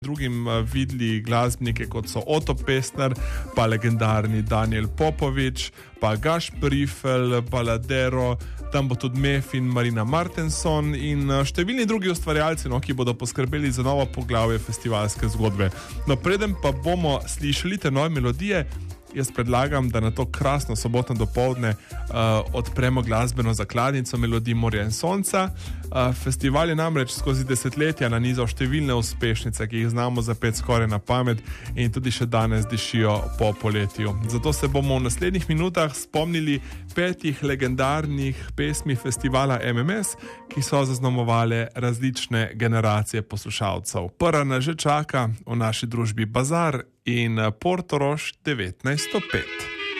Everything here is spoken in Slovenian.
drugim videli glasbenike, kot so Oto Pestner, pa legendarni Daniel Popovič, pa Gašper Riffel, Baladero, tam bo tudi Mef in Marina Martenson in številni drugi ustvarjalci, ki bodo poskrbeli za novo poglavje festivalske zgodbe. No, preden pa bomo slišali te nove melodije, jaz predlagam, da na to krasno sobotno dopoldne odpremo glasbeno zakladnico Melodij morja in sonca. Festival je namreč skozi desetletja nanizal številne uspešnice, ki jih znamo zapeti skoraj na pamet in tudi še danes dišijo po poletju. Zato se bomo v naslednjih minutah spomnili 5 legendarnih pesmi festivala MMS, ki so zaznamovale različne generacije poslušalcev. Prva nas že čaka v naši družbi Bazar in Portorož 1905.